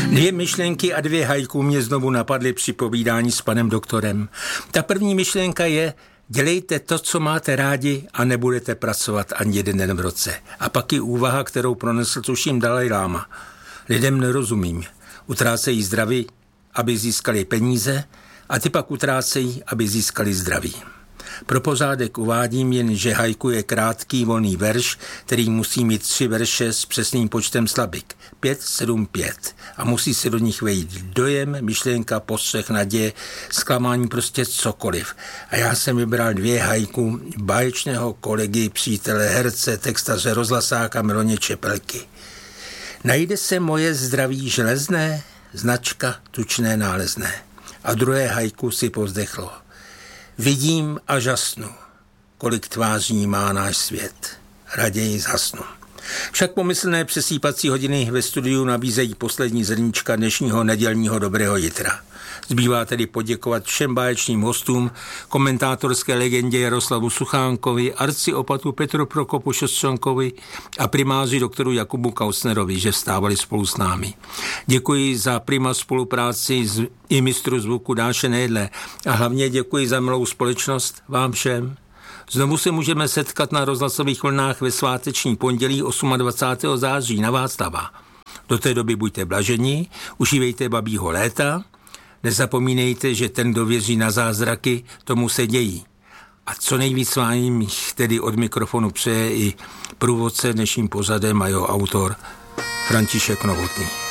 Dvě myšlenky a dvě hajku mě znovu napadly při povídání s panem doktorem. Ta první myšlenka je: dělejte to, co máte rádi a nebudete pracovat ani jeden den v roce. A pak je úvaha, kterou pronesl tuším Dalaj Láma. Lidem nerozumím. Utrácejí zdraví, aby získali peníze, a ty pak utrácejí, aby získali zdraví. Pro pořádek uvádím jen, že haiku je krátký volný verš, který musí mít 3 verše s přesným počtem slabik. 5, 7, 5. A musí se do nich vejít dojem, myšlenka, postřeh, naděje, zklamání, prostě cokoliv. A já jsem vybral 2 haiku báječného kolegy, přítele, herce, textaře, rozhlasáka Miloně Čepelky. Najde se moje zdraví železné, značka tučné nálezné. A druhé haiku si povzdechlo. Vidím a žasnu, kolik tváří má náš svět. Raději zhasnu. Však pomyslné přesýpací hodiny ve studiu nabízejí poslední zrníčka dnešního nedělního dobrého jitra. Zbývá tedy poděkovat všem báječným hostům, komentátorské legendě Jaroslavu Suchánkovi, arciopatu Petru Prokopu Šostřonkovi a primáři doktoru Jakubu Kausnerovi, že vstávali spolu s námi. Děkuji za prima spolupráci i mistru zvuku Dáše Nejedle a hlavně děkuji za milou společnost vám všem. Znovu se můžeme setkat na rozhlasových vlnách ve sváteční pondělí 28. září na Václava. Do té doby buďte blaženi, užívejte babího léta, nezapomínejte, že ten, kdo věří na zázraky, tomu se dějí. A co nejvíc vám tedy od mikrofonu přeje i průvodce dnešním pořadem a jeho autor František Novotný.